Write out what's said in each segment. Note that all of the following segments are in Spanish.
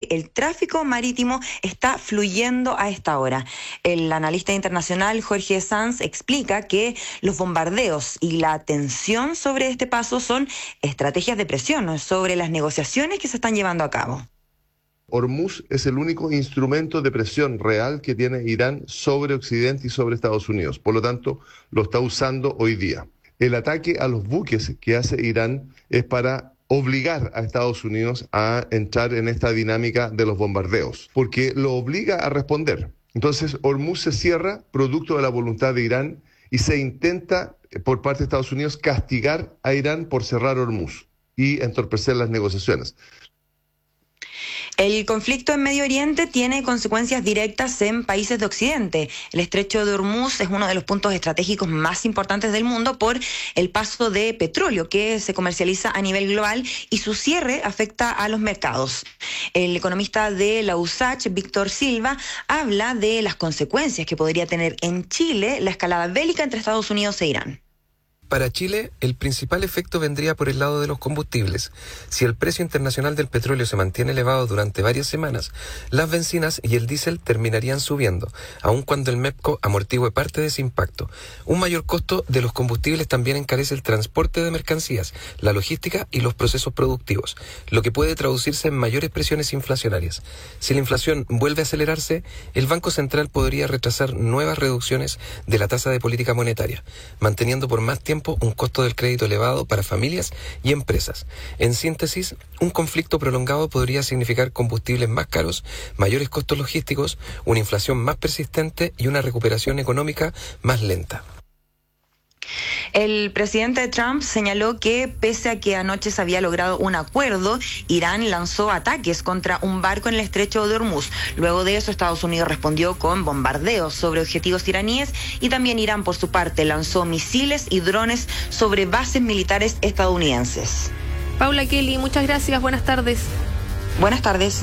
el tráfico marítimo está fluyendo a esta hora. El analista internacional Jorge Sanz explica que los bombardeos y la tensión sobre este paso son estrategias de presión sobre las negociaciones que se están llevando a cabo. Hormuz es el único instrumento de presión real que tiene Irán sobre Occidente y sobre Estados Unidos. Por lo tanto, lo está usando hoy día. El ataque a los buques que hace Irán es para obligar a Estados Unidos a entrar en esta dinámica de los bombardeos, porque lo obliga a responder. Entonces, Hormuz se cierra producto de la voluntad de Irán y se intenta, por parte de Estados Unidos, castigar a Irán por cerrar Hormuz y entorpecer las negociaciones. El conflicto en Medio Oriente tiene consecuencias directas en países de Occidente. El estrecho de Hormuz es uno de los puntos estratégicos más importantes del mundo por el paso de petróleo que se comercializa a nivel global y su cierre afecta a los mercados. El economista de la USACH, Víctor Silva, habla de las consecuencias que podría tener en Chile la escalada bélica entre Estados Unidos e Irán. Para Chile, el principal efecto vendría por el lado de los combustibles. Si el precio internacional del petróleo se mantiene elevado durante varias semanas, las bencinas y el diésel terminarían subiendo, aun cuando el MEPCO amortigüe parte de ese impacto. Un mayor costo de los combustibles también encarece el transporte de mercancías, la logística y los procesos productivos, lo que puede traducirse en mayores presiones inflacionarias. Si la inflación vuelve a acelerarse, el Banco Central podría retrasar nuevas reducciones de la tasa de política monetaria, manteniendo por más tiempo un costo del crédito elevado para familias y empresas. En síntesis, un conflicto prolongado podría significar combustibles más caros, mayores costos logísticos, una inflación más persistente y una recuperación económica más lenta. El presidente Trump señaló que pese a que anoche se había logrado un acuerdo, Irán lanzó ataques contra un barco en el estrecho de Hormuz. Luego de eso, Estados Unidos respondió con bombardeos sobre objetivos iraníes y también Irán, por su parte, lanzó misiles y drones sobre bases militares estadounidenses. Paula Kelly, muchas gracias. Buenas tardes. Buenas tardes.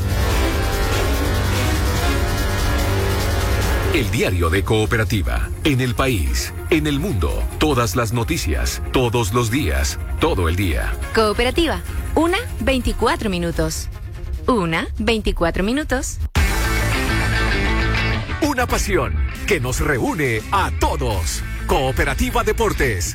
El diario de Cooperativa. En el país, en el mundo, todas las noticias, todos los días, todo el día. Cooperativa, 1:24 minutos. 1:24 minutos. Una pasión que nos reúne a todos. Cooperativa Deportes.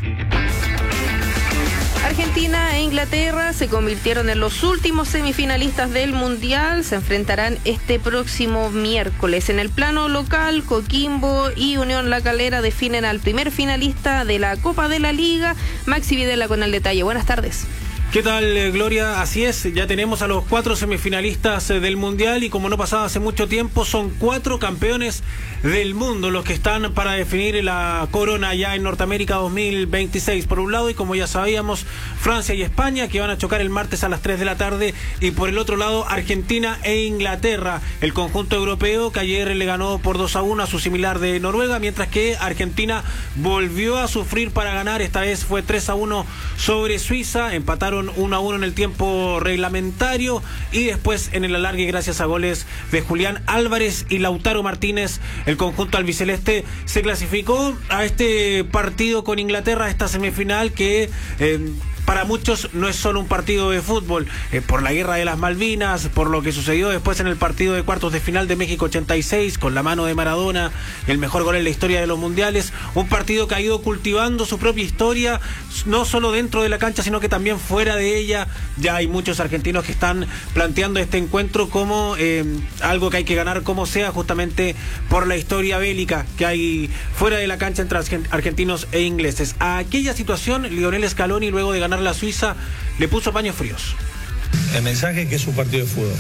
Argentina e Inglaterra se convirtieron en los últimos semifinalistas del Mundial. Se enfrentarán este próximo miércoles. En el plano local, Coquimbo y Unión La Calera definen al primer finalista de la Copa de la Liga. Maxi Videla con el detalle. Buenas tardes. ¿Qué tal, Gloria? Así es, ya tenemos a los 4 semifinalistas del Mundial y como no pasaba hace mucho tiempo, son 4 campeones del mundo los que están para definir la corona ya en Norteamérica 2026. Por un lado, y como ya sabíamos, Francia y España, que van a chocar el martes a las 3 de la tarde, y por el otro lado, Argentina e Inglaterra, el conjunto europeo que ayer le ganó por 2-1 a su similar de Noruega, mientras que Argentina volvió a sufrir para ganar. Esta vez fue 3-1 sobre Suiza, empataron 1-1 en el tiempo reglamentario y después en el alargue, gracias a goles de Julián Álvarez y Lautaro Martínez, el conjunto albiceleste se clasificó a este partido con Inglaterra, a esta semifinal que para muchos no es solo un partido de fútbol, por la guerra de las Malvinas, por lo que sucedió después en el partido de cuartos de final de México 86, con la mano de Maradona, el mejor gol en la historia de los mundiales, un partido que ha ido cultivando su propia historia, no solo dentro de la cancha, sino que también fuera de ella. Ya hay muchos argentinos que están planteando este encuentro como algo que hay que ganar como sea, justamente por la historia bélica que hay fuera de la cancha entre argentinos e ingleses. A aquella situación, Lionel Scaloni, luego de ganar la Suiza, le puso paños fríos. El mensaje es que es un partido de fútbol.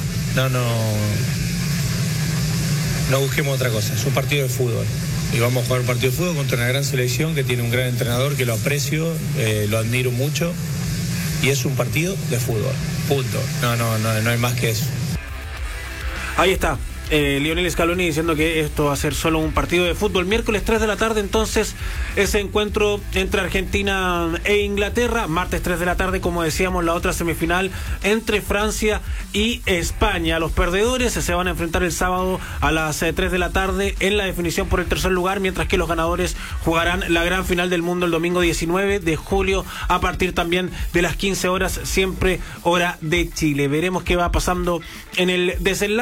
No busquemos otra cosa, es un partido de fútbol. Y vamos a jugar un partido de fútbol contra una gran selección que tiene un gran entrenador que lo aprecio, lo admiro mucho. Y es un partido de fútbol, punto. No hay más que eso. Ahí está. Lionel Scaloni diciendo que esto va a ser solo un partido de fútbol. Miércoles 3 de la tarde entonces ese encuentro entre Argentina e Inglaterra. Martes 3 de la tarde, como decíamos, la otra semifinal entre Francia y España. Los perdedores se van a enfrentar el sábado a las 3 de la tarde en la definición por el tercer lugar, mientras que los ganadores jugarán la gran final del mundo el domingo 19 de julio a partir también de las 15 horas, siempre hora de Chile. Veremos qué va pasando en el desenlace.